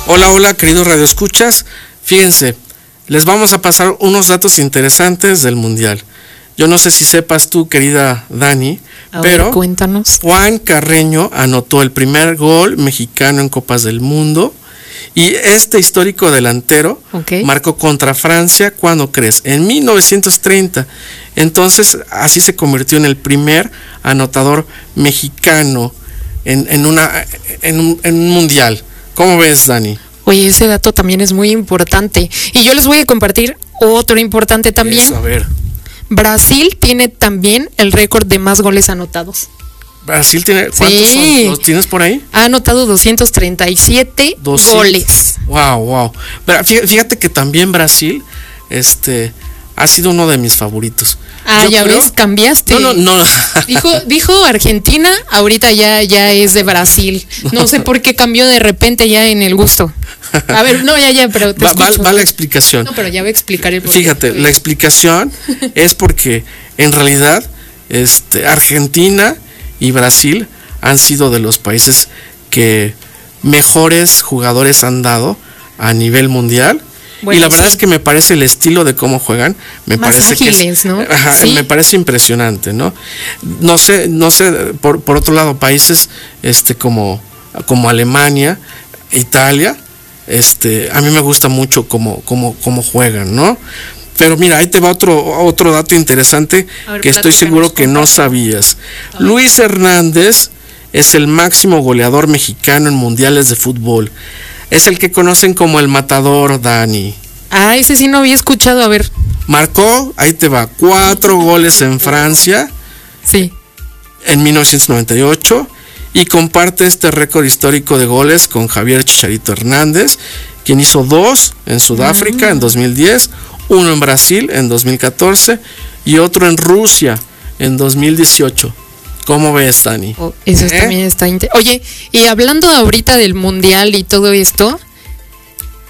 Hola, hola, queridos radioescuchas. Fíjense, les vamos a pasar unos datos interesantes del Mundial. Yo no sé si sepas tú, querida Dani, pero cuéntanos. Juan Carreño anotó el primer gol mexicano en Copas del Mundo. Y este histórico delantero marcó contra Francia, ¿cuándo crees? En 1930. Entonces, así se convirtió en el primer anotador mexicano en un mundial. ¿Cómo ves, Dani? Oye, ese dato también es muy importante. Y yo les voy a compartir otro importante también. Eso, a ver. Brasil tiene también el récord de más goles anotados. Brasil tiene, ¿cuántos son? ¿Los tienes por ahí? Ha anotado 237 goles. Wow. Pero fíjate que también Brasil, ha sido uno de mis favoritos. Ya ves, cambiaste. No. Dijo Argentina, ahorita ya es de Brasil. No sé por qué cambió de repente ya en el gusto. A ver, pero te va la explicación. No, pero ya voy a explicar el porqué. Fíjate, la explicación es porque en realidad Argentina y Brasil han sido de los países que mejores jugadores han dado a nivel mundial. Bueno, y la verdad es que me parece el estilo de cómo juegan, me más parece ágiles, que es, ¿no? ¿Sí? Me parece impresionante, ¿no? No sé, por otro lado, países como Alemania, Italia, a mí me gusta mucho cómo juegan, ¿no? Pero mira, ahí te va otro dato interesante que estoy seguro que no sabías. Luis Hernández es el máximo goleador mexicano en mundiales de fútbol. Es el que conocen como el Matador, Dani. Ese sí no había escuchado, a ver. Marcó, ahí te va, 4 goles en Francia. Sí. En 1998. Y comparte este récord histórico de goles con Javier Chicharito Hernández, quien hizo 2 en Sudáfrica en 2010, 1 en Brasil en 2014 y otro en Rusia en 2018. ¿Cómo ves, Dani? Eso también está interesante. Oye, y hablando ahorita del mundial y todo esto,